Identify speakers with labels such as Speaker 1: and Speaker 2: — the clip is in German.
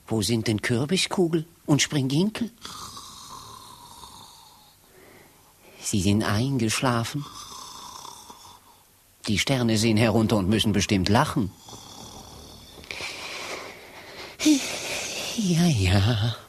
Speaker 1: Wo sind denn Kürbiskugel und Springginkel? Sie sind eingeschlafen. Die Sterne sehen herunter und müssen bestimmt lachen. Ja, ja.